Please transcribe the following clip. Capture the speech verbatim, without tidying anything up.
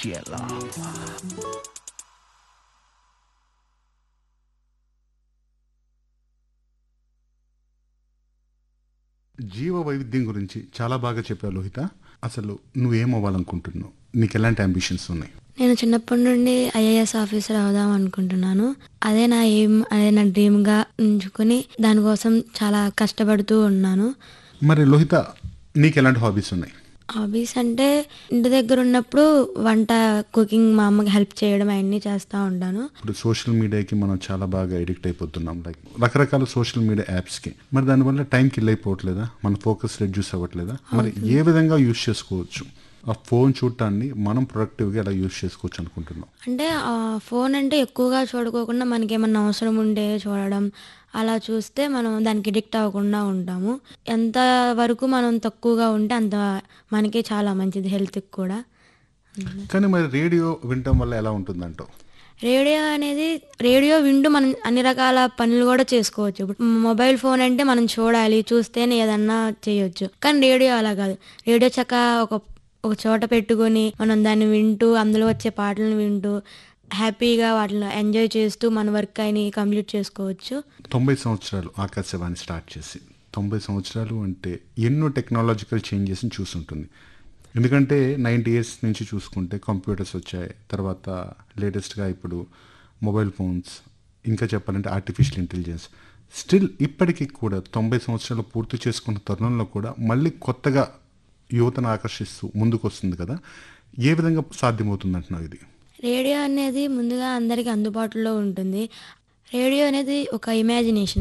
ఎలా? జీవ వైవిధ్యం గురించి చాలా బాగా చెప్పావు లోహిత. అసలు నువ్వేం అవ్వాలనుకుంటున్నావు? నీకు ఎలాంటి అంబిషన్స్ ఉన్నాయి? నేను చిన్నప్పటి నుండి ఐఏఎస్ ఆఫీసర్ అవుదాం అనుకుంటున్నాను. అదే నా ఎయిమ్, అదే నా డ్రీమ్గా ఉంచుకొని దానికోసం చాలా కష్టపడుతూ ఉన్నాను. మరి లోహిత, నీకు ఎలాంటి హాబీస్ ఉన్నాయి? హాబీస్ అంటే ఇంటి దగ్గర ఉన్నప్పుడు వంట, కుకింగ్, మా అమ్మకి హెల్ప్ చేయడం అవన్నీ చేస్తూ ఉంటాను. ఇప్పుడు సోషల్ మీడియాకి మనం చాలా బాగా ఎడిక్ట్ అయిపోతున్నాం, లైక్ రకరకాల సోషల్ మీడియా యాప్స్కి. మరి దానివల్ల టైం కిల్ అయిపోవట్లేదా? మన ఫోకస్ రెడ్యూస్ అవ్వట్లేదా? మరి ఏ విధంగా యూజ్ చేసుకోవచ్చు ఆ ఫోన్ చూడటాన్ని? మనం ప్రొడక్టివ్గా ఎలా యూజ్ చేసుకోవచ్చు అనుకుంటున్నాం? అంటే ఆ ఫోన్ అంటే ఎక్కువగా చూడుకోకుండా మనకి ఏమన్నా అవసరం ఉంటే చూడడం, అలా చూస్తే మనం దానికి ఎడిక్ట్ అవ్వకుండా ఉంటాము. ఎంత వరకు మనం తక్కువగా ఉంటే అంత మనకే చాలా మంచిది, హెల్త్కి కూడా. కానీ మరి రేడియో వినటం వల్ల ఎలా ఉంటుందంటావు? రేడియో అనేది రేడియో వింటూ మనం అన్ని రకాల పనులు కూడా చేసుకోవచ్చు. ఇప్పుడు మొబైల్ ఫోన్ అంటే మనం చూడాలి, చూస్తేనే ఏదన్నా చేయొచ్చు. కానీ రేడియో అలా కాదు. రేడియో చక్క ఒక ఒక చోట పెట్టుకొని మనం దాన్ని వింటూ, అందులో వచ్చే పాటలను వింటూ హ్యాపీగా వాటిని ఎంజాయ్ చేస్తూ మన వర్క్ అని కంప్లీట్ చేసుకోవచ్చు. తొంభై సంవత్సరాలు ఆకాశవాణి స్టార్ట్ చేసి తొంభై సంవత్సరాలు అంటే ఎన్నో టెక్నాలజికల్ చేంజెస్ని చూసుంటుంది. ఎందుకంటే నైంటీ ఇయర్స్ నుంచి చూసుకుంటే కంప్యూటర్స్ వచ్చాయి, తర్వాత లేటెస్ట్గా ఇప్పుడు మొబైల్ ఫోన్స్, ఇంకా చెప్పాలంటే ఆర్టిఫిషియల్ ఇంటెలిజెన్స్. స్టిల్ ఇప్పటికీ కూడా తొంభై సంవత్సరాలు పూర్తి చేసుకున్న తరుణంలో కూడా మళ్ళీ కొత్తగా యువతను ఆకర్షిస్తూ ముందుకు వస్తుంది కదా. ఏ విధంగా సాధ్యమవుతుంది అంటున్నావు ఇది? రేడియో అనేది ముందుగా అందరికీ అందుబాటులో ఉంటుంది. రేడియో అనేది ఒక ఇమాజినేషన్.